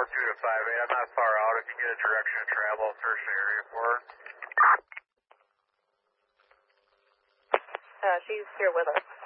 to 58. I'm not far out. If you get a direction of travel, search the area for her. She's here with us.